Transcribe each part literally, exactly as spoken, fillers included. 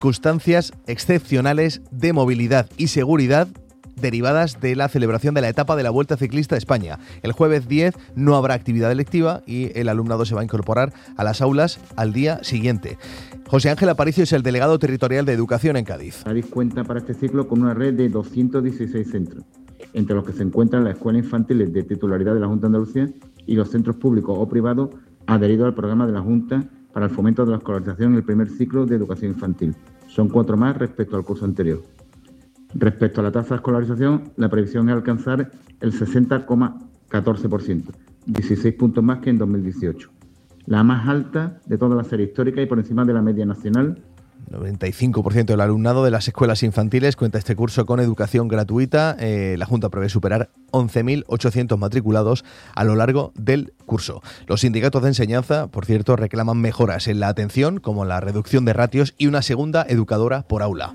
circunstancias excepcionales de movilidad y seguridad derivadas de la celebración de la etapa de la Vuelta Ciclista de España. El jueves diez no habrá actividad lectiva y el alumnado se va a incorporar a las aulas al día siguiente. José Ángel Aparicio es el delegado territorial de Educación en Cádiz. Cádiz cuenta para este ciclo con una red de doscientos dieciséis centros, entre los que se encuentran las escuelas infantiles de titularidad de la Junta de Andalucía y los centros públicos o privados adheridos al programa de la Junta para el fomento de la escolarización en el primer ciclo de educación infantil. Son cuatro más respecto al curso anterior. Respecto a la tasa de escolarización, la previsión es alcanzar el sesenta coma catorce por ciento, dieciséis puntos más que en dos mil dieciocho. La más alta de toda la serie histórica y por encima de la media nacional. noventa y cinco por ciento del alumnado de las escuelas infantiles cuenta este curso con educación gratuita. Eh, la Junta prevé superar once mil ochocientos matriculados a lo largo del curso. Los sindicatos de enseñanza, por cierto, reclaman mejoras en la atención, como la reducción de ratios y una segunda educadora por aula.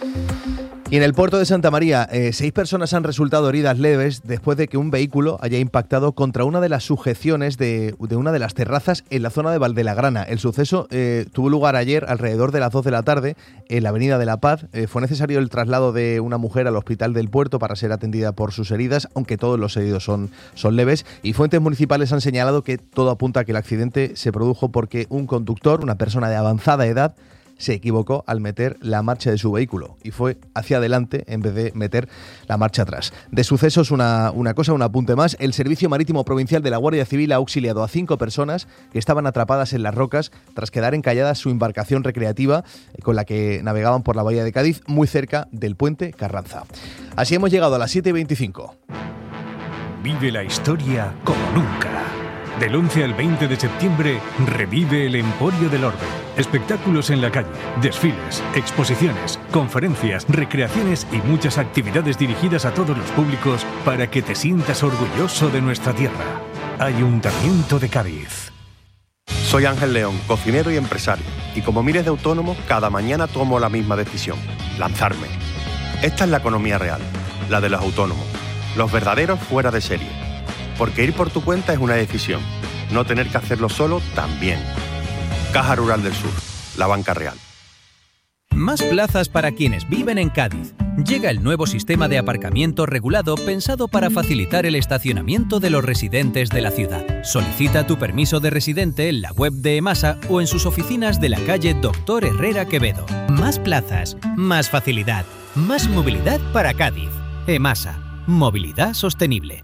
Y en el puerto de Santa María, eh, seis personas han resultado heridas leves después de que un vehículo haya impactado contra una de las sujeciones de, de una de las terrazas en la zona de Valdelagrana. El suceso eh, tuvo lugar ayer alrededor de las dos de la tarde en la Avenida de la Paz. Eh, fue necesario el traslado de una mujer al hospital del puerto para ser atendida por sus heridas, aunque todos los heridos son, son leves. Y fuentes municipales han señalado que todo apunta a que el accidente se produjo porque un conductor, una persona de avanzada edad, se equivocó al meter la marcha de su vehículo y fue hacia adelante en vez de meter la marcha atrás. De sucesos, una, una cosa, un apunte más. El Servicio Marítimo Provincial de la Guardia Civil ha auxiliado a cinco personas que estaban atrapadas en las rocas tras quedar encallada su embarcación recreativa con la que navegaban por la bahía de Cádiz, muy cerca del puente Carranza. Así hemos llegado a las siete y veinticinco. Vive la historia como nunca. Del once al veinte de septiembre, revive el Emporio del Orbe. Espectáculos en la calle, desfiles, exposiciones, conferencias, recreaciones y muchas actividades dirigidas a todos los públicos para que te sientas orgulloso de nuestra tierra. Ayuntamiento de Cádiz. Soy Ángel León, cocinero y empresario, y como miles de autónomos, cada mañana tomo la misma decisión: lanzarme. Esta es la economía real, la de los autónomos, los verdaderos fuera de serie. Porque ir por tu cuenta es una decisión, no tener que hacerlo solo también. Caja Rural del Sur, la banca real. Más plazas para quienes viven en Cádiz. Llega el nuevo sistema de aparcamiento regulado pensado para facilitar el estacionamiento de los residentes de la ciudad. Solicita tu permiso de residente en la web de EMASA o en sus oficinas de la calle Doctor Herrera Quevedo. Más plazas, más facilidad, más movilidad para Cádiz. EMASA, movilidad sostenible.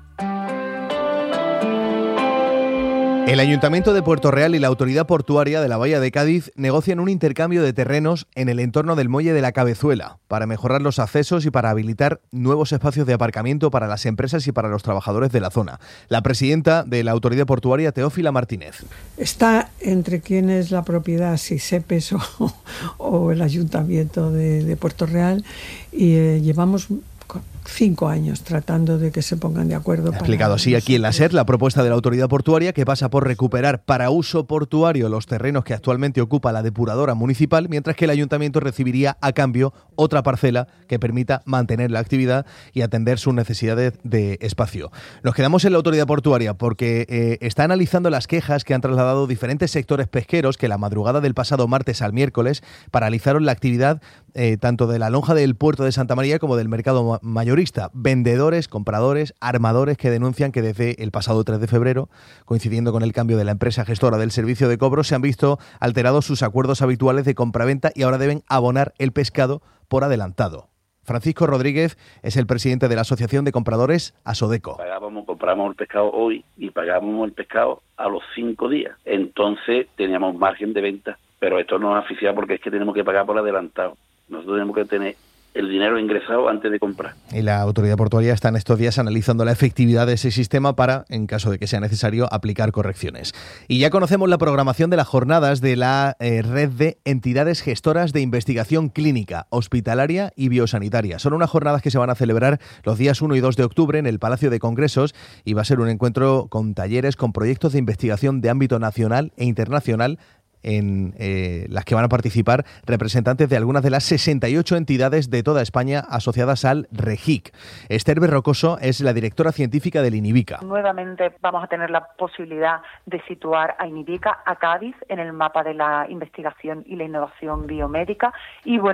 El Ayuntamiento de Puerto Real y la Autoridad Portuaria de la Bahía de Cádiz negocian un intercambio de terrenos en el entorno del Muelle de la Cabezuela para mejorar los accesos y para habilitar nuevos espacios de aparcamiento para las empresas y para los trabajadores de la zona. La presidenta de la Autoridad Portuaria, Teófila Martínez. Está entre quién es la propiedad, si SEPES o, o el Ayuntamiento de, de Puerto Real, y eh, llevamos cinco años tratando de que se pongan de acuerdo. Ha explicado así aquí en la SER la propuesta de la Autoridad Portuaria, que pasa por recuperar para uso portuario los terrenos que actualmente ocupa la depuradora municipal, mientras que el Ayuntamiento recibiría a cambio otra parcela que permita mantener la actividad y atender sus necesidades de espacio. Nos quedamos en la Autoridad Portuaria porque eh, está analizando las quejas que han trasladado diferentes sectores pesqueros que la madrugada del pasado martes al miércoles paralizaron la actividad eh, tanto de la lonja del puerto de Santa María como del mercado mayorista. Vendedores, compradores, armadores que denuncian que desde el pasado tres de febrero, coincidiendo con el cambio de la empresa gestora del servicio de cobro, se han visto alterados sus acuerdos habituales de compraventa y ahora deben abonar el pescado por adelantado. Francisco Rodríguez es el presidente de la Asociación de Compradores Asodeco. Pagábamos, compramos el pescado hoy y pagábamos el pescado a los cinco días. Entonces teníamos margen de venta, pero esto nos asfixia porque es que tenemos que pagar por adelantado. Nosotros tenemos que tener el dinero ingresado antes de comprar. Y la Autoridad Portuaria está en estos días analizando la efectividad de ese sistema para, en caso de que sea necesario, aplicar correcciones. Y ya conocemos la programación de las jornadas de la eh, red de entidades gestoras de investigación clínica, hospitalaria y biosanitaria. Son unas jornadas que se van a celebrar los días uno y dos de octubre en el Palacio de Congresos y va a ser un encuentro con talleres, con proyectos de investigación de ámbito nacional e internacional en eh, las que van a participar representantes de algunas de las sesenta y ocho entidades de toda España asociadas al REGIC. Esther Berrocoso es la directora científica del INIBICA. Nuevamente vamos a tener la posibilidad de situar a INIBICA, a Cádiz, en el mapa de la investigación y la innovación biomédica y bueno,